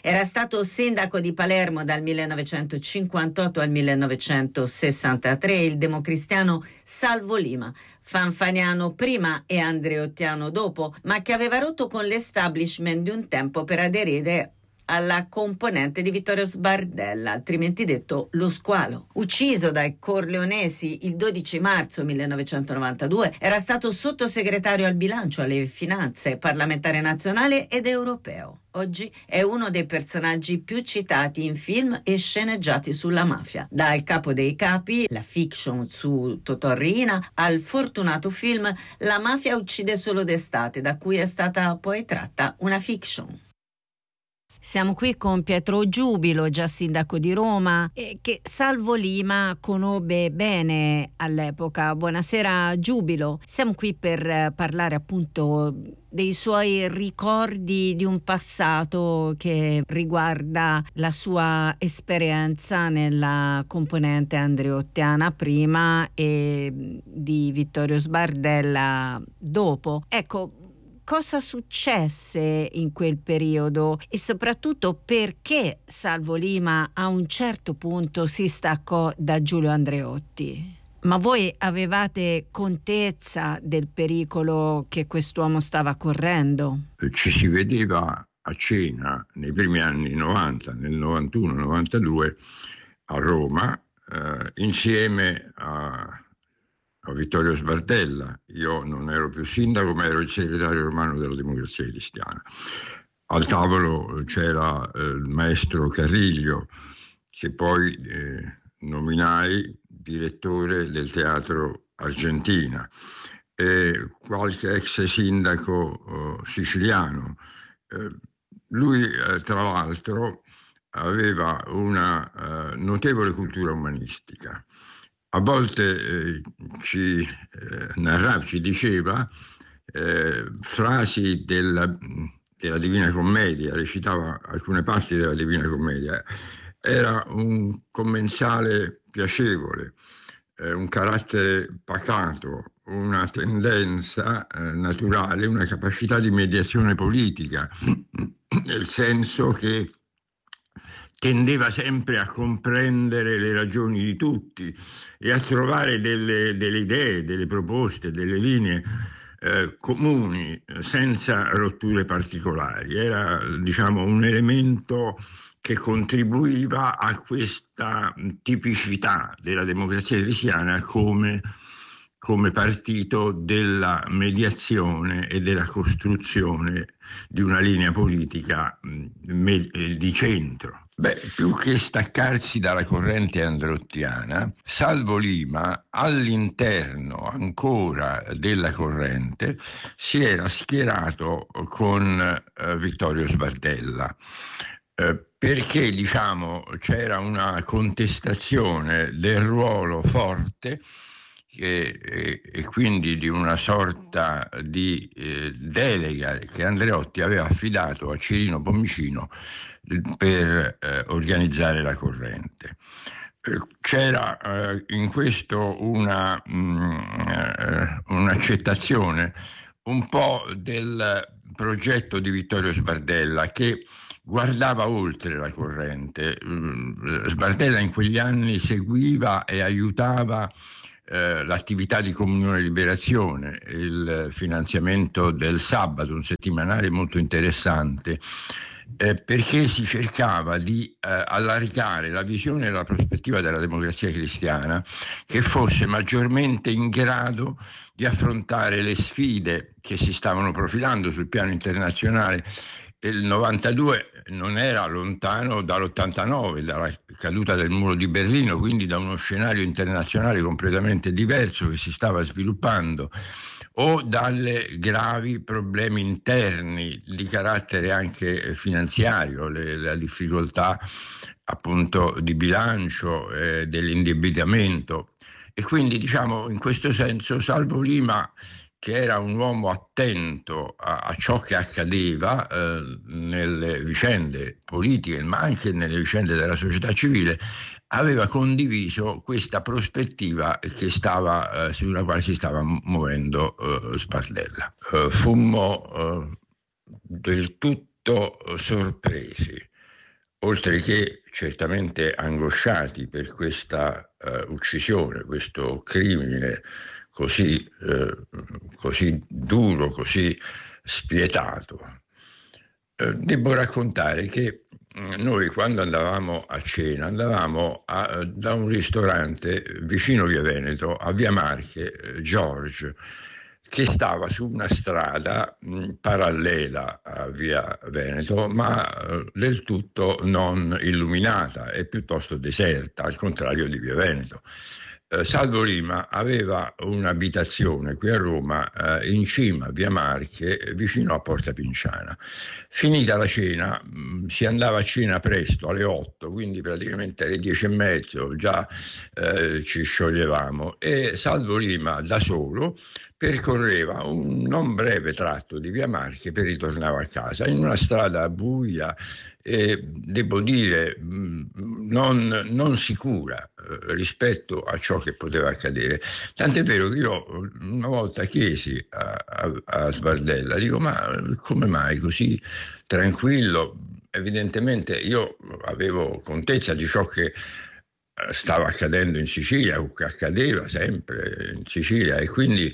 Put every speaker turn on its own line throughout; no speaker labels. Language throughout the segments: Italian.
Era stato sindaco di Palermo dal 1958 al 1963, il democristiano Salvo Lima, fanfaniano prima e andreottiano dopo, ma che aveva rotto con l'establishment di un tempo per aderire alla componente di Vittorio Sbardella, altrimenti detto lo Squalo. Ucciso dai corleonesi il 12 marzo 1992, era stato sottosegretario al bilancio, alle finanze, parlamentare nazionale ed europeo. Oggi è uno dei personaggi più citati in film e sceneggiati sulla mafia. Dal Capo dei Capi, la fiction su Totò Riina, al fortunato film La mafia uccide solo d'estate, da cui è stata poi tratta una fiction. Siamo qui con Pietro Giubilo, già sindaco di Roma, che Salvo Lima conobbe bene all'epoca. Buonasera Giubilo, siamo qui per parlare appunto dei suoi ricordi di un passato che riguarda la sua esperienza nella componente andreottiana prima e di Vittorio Sbardella dopo. Ecco, cosa successe in quel periodo e soprattutto perché Salvo Lima a un certo punto si staccò da Giulio Andreotti? Ma voi avevate contezza del pericolo che quest'uomo stava correndo?
Ci si vedeva a cena nei primi anni 90, nel 91-92 a Roma, insieme a Vittorio Sbardella. Io non ero più sindaco, ma ero il segretario romano della Democrazia Cristiana. Al tavolo c'era il maestro Carriglio, che poi nominai direttore del Teatro Argentina, e qualche ex sindaco siciliano. Lui, tra l'altro, aveva una notevole cultura umanistica. A volte ci diceva frasi della Divina Commedia, recitava alcune parti della Divina Commedia. Era un commensale piacevole, un carattere pacato, una tendenza naturale, una capacità di mediazione politica, nel senso che tendeva sempre a comprendere le ragioni di tutti e a trovare delle idee, delle proposte, delle linee comuni, senza rotture particolari. Era, diciamo, un elemento che contribuiva a questa tipicità della Democrazia Cristiana come partito della mediazione e della costruzione di una linea politica di centro. Più che staccarsi dalla corrente andreottiana, Salvo Lima, all'interno ancora della corrente, si era schierato con Vittorio Sbardella, perché, diciamo, c'era una contestazione del ruolo forte e quindi di una sorta di delega che Andreotti aveva affidato a Cirino Pomicino per organizzare la corrente. C'era in questo un'accettazione un po' del progetto di Vittorio Sbardella, che guardava oltre la corrente. Sbardella in quegli anni seguiva e aiutava l'attività di Comunione e Liberazione, il finanziamento del Sabato, un settimanale molto interessante, perché si cercava di allargare la visione e la prospettiva della Democrazia Cristiana, che fosse maggiormente in grado di affrontare le sfide che si stavano profilando sul piano internazionale. Il 92 non era lontano dall'89, dalla caduta del muro di Berlino, quindi da uno scenario internazionale completamente diverso che si stava sviluppando, o dalle gravi problemi interni di carattere anche finanziario, la difficoltà appunto di bilancio, dell'indebitamento. E quindi, diciamo, in questo senso Salvo Lima, che era un uomo attento a ciò che accadeva nelle vicende politiche, ma anche nelle vicende della società civile, aveva condiviso questa prospettiva sulla quale si stava muovendo Sbardella. Fummo del tutto sorpresi oltre che certamente angosciati per questa uccisione, questo crimine così duro, così spietato. Devo raccontare che noi quando andavamo a cena andavamo da un ristorante vicino Via Veneto, a Via Marche, George, che stava su una strada parallela a Via Veneto, ma del tutto non illuminata e piuttosto deserta, al contrario di Via Veneto. Salvo Lima aveva un'abitazione qui a Roma, in cima a Via Marche, vicino a Porta Pinciana. Finita la cena, si andava a cena presto, alle 8, quindi praticamente alle 10:30 già ci scioglievamo, e Salvo Lima da solo percorreva un non breve tratto di Via Marche per ritornare a casa, in una strada buia e, devo dire, non sicura rispetto a ciò che poteva accadere. Tant'è vero che io una volta chiesi a Sbardella, dico, ma come mai così tranquillo? Evidentemente io avevo contezza di ciò che stava accadendo in Sicilia, o che accadeva sempre in Sicilia, e quindi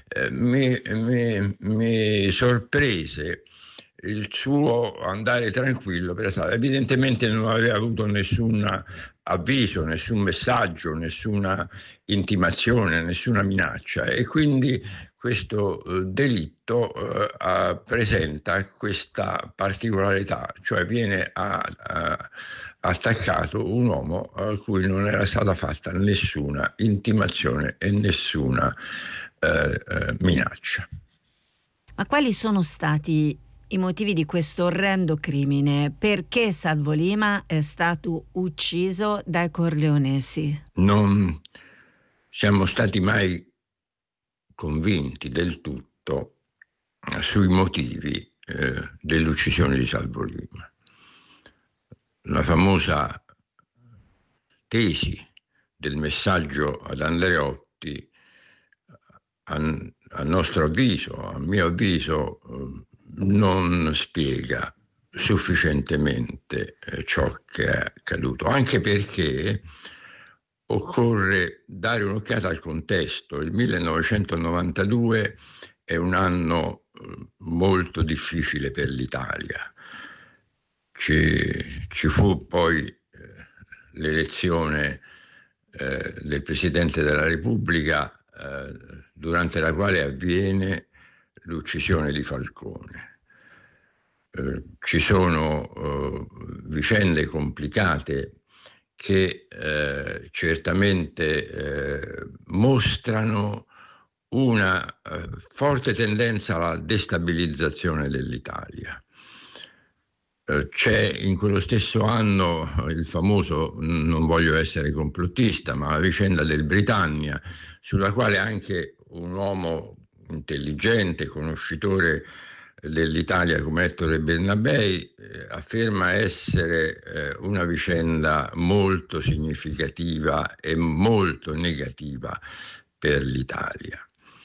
mi sorprese il suo andare tranquillo per la strada. Evidentemente non aveva avuto nessun avviso, nessun messaggio, nessuna intimazione, nessuna minaccia, e quindi questo delitto presenta questa particolarità, cioè viene attaccato un uomo a cui non era stata fatta nessuna intimazione e nessuna minaccia.
Ma quali sono stati i motivi di questo orrendo crimine? Perché Salvo Lima è stato ucciso dai corleonesi?
Non siamo stati mai convinti del tutto sui motivi dell'uccisione di Salvo Lima. La famosa tesi del messaggio ad Andreotti, a nostro avviso, a mio avviso, non spiega sufficientemente ciò che è accaduto, anche perché occorre dare un'occhiata al contesto. Il 1992 è un anno molto difficile per l'Italia. Ci fu poi l'elezione del Presidente della Repubblica, durante la quale avviene l'uccisione di Falcone. Ci sono vicende complicate che certamente mostrano una forte tendenza alla destabilizzazione dell'Italia. C'è in quello stesso anno il famoso, non voglio essere complottista, ma la vicenda del Britannia, sulla quale anche un uomo intelligente, conoscitore dell'Italia come Ettore Bernabei afferma essere una vicenda molto significativa e molto negativa per l'Italia.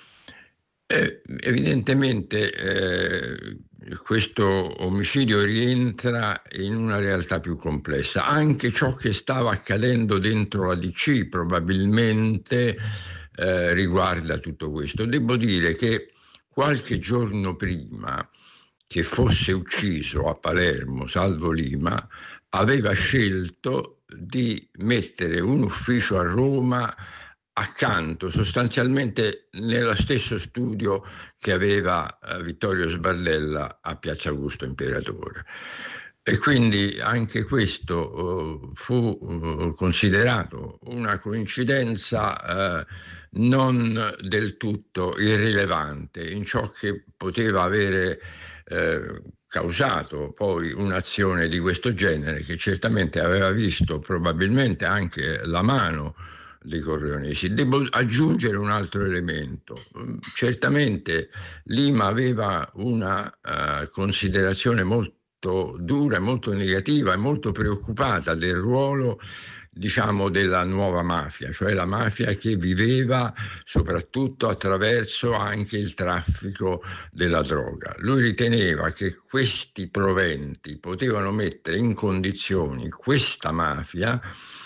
Evidentemente questo omicidio rientra in una realtà più complessa. Anche ciò che stava accadendo dentro la DC probabilmente riguarda tutto questo. Devo dire che qualche giorno prima che fosse ucciso a Palermo Salvo Lima, aveva scelto di mettere un ufficio a Roma accanto, sostanzialmente nello stesso studio che aveva Vittorio Sbardella a Piazza Augusto Imperatore. E quindi anche questo fu considerato una coincidenza non del tutto irrilevante in ciò che poteva avere causato poi un'azione di questo genere, che certamente aveva visto probabilmente anche la mano dei corleonesi. Devo aggiungere un altro elemento. Certamente Lima aveva una considerazione molto dura, molto negativa e molto preoccupata del ruolo diciamo, della nuova mafia, cioè la mafia che viveva soprattutto attraverso anche il traffico della droga. Lui riteneva che questi proventi potevano mettere in condizioni questa mafia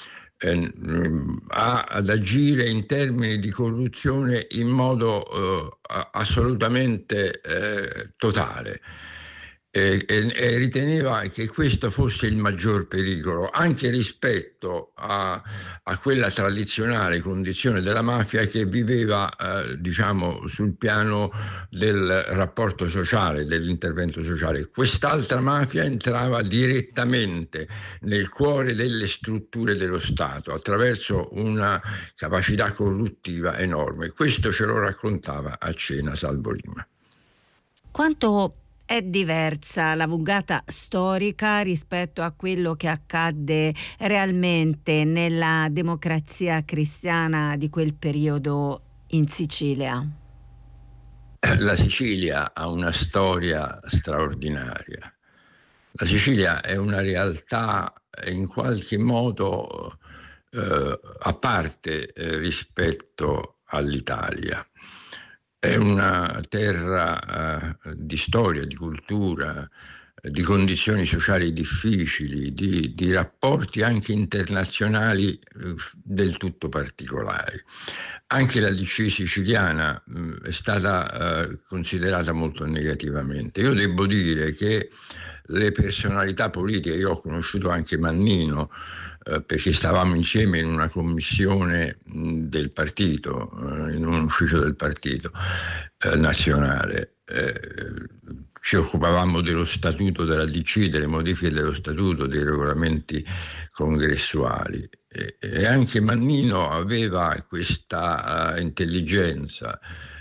ad agire in termini di corruzione in modo assolutamente totale. E riteneva che questo fosse il maggior pericolo, anche rispetto a quella tradizionale condizione della mafia che viveva, diciamo, sul piano del rapporto sociale, dell'intervento sociale. Quest'altra mafia entrava direttamente nel cuore delle strutture dello Stato attraverso una capacità corruttiva enorme. Questo ce lo raccontava a cena Salvo Lima.
Quanto è diversa la vulgata storica rispetto a quello che accadde realmente nella democrazia cristiana di quel periodo in Sicilia?
La Sicilia ha una storia straordinaria. La Sicilia è una realtà in qualche modo a parte rispetto all'Italia. È una terra di storia, di cultura, di condizioni sociali difficili, di rapporti anche internazionali del tutto particolari. Anche la DC siciliana è stata considerata molto negativamente. Io devo dire che le personalità politiche, io ho conosciuto anche Mannino, perché stavamo insieme in una commissione del partito, in un ufficio del partito nazionale. Ci occupavamo dello statuto della DC, delle modifiche dello statuto, dei regolamenti congressuali. E anche Mannino aveva questa intelligenza.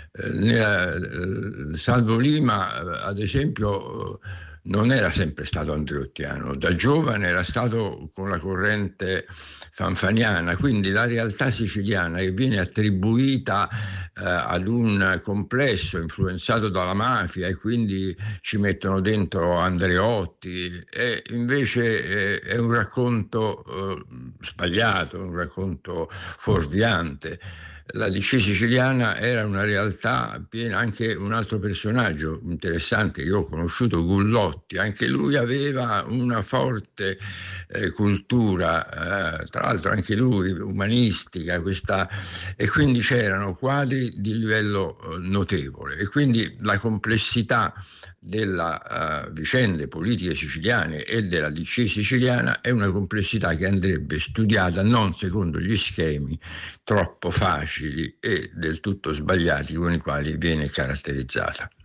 Salvo Lima, ad esempio, non era sempre stato andreottiano, da giovane era stato con la corrente fanfaniana, quindi la realtà siciliana che viene attribuita ad un complesso influenzato dalla mafia e quindi ci mettono dentro Andreotti, e invece è un racconto sbagliato, un racconto fuorviante. La DC siciliana era una realtà piena. Anche un altro personaggio interessante che io ho conosciuto, Gullotti, anche lui aveva una forte cultura, tra l'altro anche lui umanistica, e quindi c'erano quadri di livello notevole, e quindi la complessità della vicende politiche siciliane e della DC siciliana è una complessità che andrebbe studiata non secondo gli schemi troppo facili e del tutto sbagliati con i quali viene caratterizzata.